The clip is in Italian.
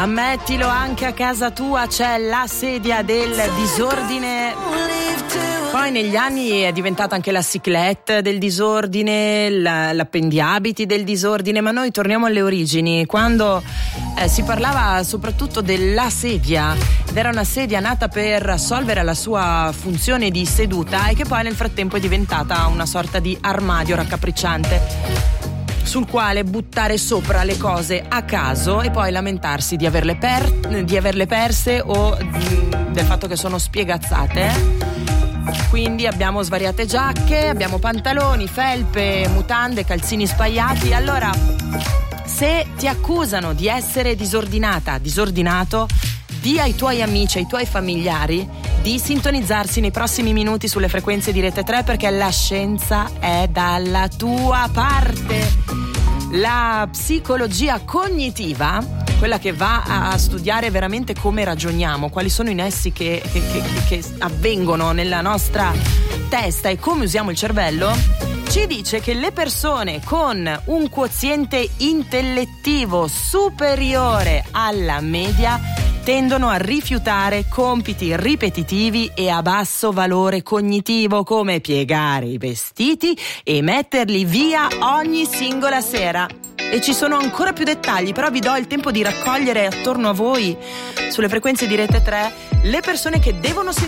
Ammettilo, anche a casa tua c'è la sedia del disordine. Poi negli anni è diventata anche la cyclette del disordine, l'appendiabiti del disordine, ma noi torniamo alle origini, quando si parlava soprattutto della sedia, ed era una sedia nata per assolvere alla sua funzione di seduta e che poi nel frattempo è diventata una sorta di armadio raccapricciante sul quale buttare sopra le cose a caso e poi lamentarsi di averle perse o del fatto che sono spiegazzate. Quindi abbiamo svariate giacche, abbiamo pantaloni, felpe, mutande, calzini spaiati. Allora, se ti accusano di essere disordinato, di ai tuoi amici, ai tuoi familiari di sintonizzarsi nei prossimi minuti sulle frequenze di Rete 3, perché la scienza è dalla tua parte. La psicologia cognitiva, quella che va a studiare veramente come ragioniamo, quali sono i nessi che avvengono nella nostra testa e come usiamo il cervello, ci dice che le persone con un quoziente intellettivo superiore alla media tendono a rifiutare compiti ripetitivi e a basso valore cognitivo, come piegare i vestiti e metterli via ogni singola sera. E ci sono ancora più dettagli, però vi do il tempo di raccogliere attorno a voi sulle frequenze di Rete 3 le persone che devono